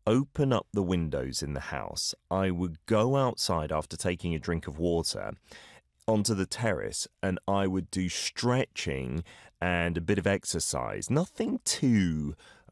open up the windows in the house. I would go outside after taking a drink of water onto the terrace, and I would do stretching and a bit of exercise. Nothing too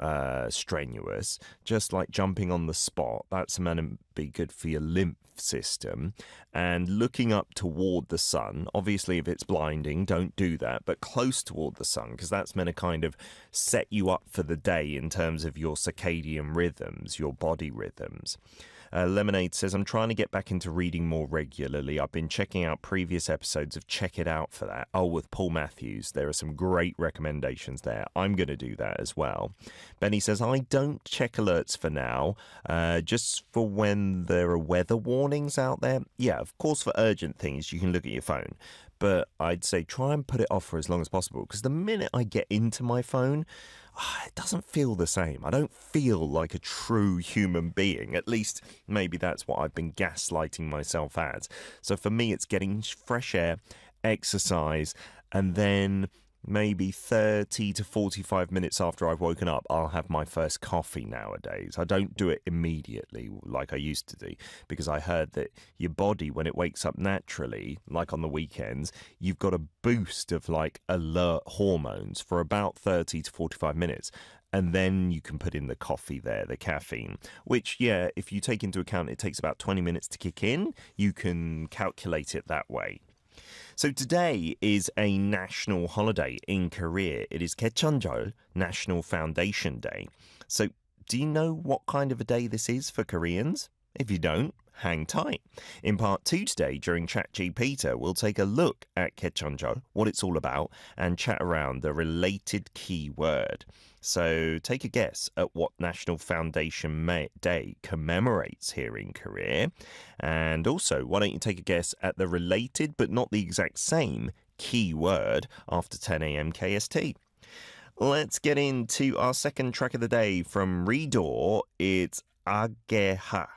strenuous, just like jumping on the spot. That's meant to be good for your lymph system. And looking up toward the sun. Obviously, if it's blinding, don't do that, but close toward the sun, because that's meant to kind of set you up for the day in terms of your circadian rhythms, your body rhythms. Lemonade says, I'm trying to get back into reading more regularly. I've been checking out previous episodes of Check It Out for that. Oh, with Paul Matthews. There are some great recommendations there. I'm going to do that as well. Benny says, I don't check alerts for now, just for when there are weather warnings out there. Yeah, of course, for urgent things, you can look at your phone. But I'd say try and put it off for as long as possible, because the minute I get into my phone, it doesn't feel the same. I don't feel like a true human being. At least maybe that's what I've been gaslighting myself as. So for me, it's getting fresh air, exercise, and then maybe 30 to 45 minutes after I've woken up, I'll have my first coffee nowadays. I don't do it immediately like I used to do, because I heard that your body, when it wakes up naturally, like on the weekends, you've got a boost of like alert hormones for about 30 to 45 minutes. And then you can put in the coffee there, the caffeine, which, yeah, if you take into account it takes about 20 minutes to kick in, you can calculate it that way. So today is a national holiday in Korea. It is Kaechonjeol, National Foundation Day. So do you know what kind of a day this is for Koreans? If you don't, hang tight. In part 2 today, during ChatGPT, we'll take a look at Kaechonjeol, what it's all about, and chat around the related keyword. So take a guess at what National Foundation Day commemorates here in Korea. And also, why don't you take a guess at the related but not the exact same keyword after 10 a.m. KST. Let's get into our second track of the day from Redor. It's Ageha.